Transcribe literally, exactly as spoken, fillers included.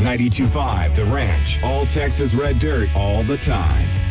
ninety-two point five The Ranch, all Texas Red Dirt, all the time.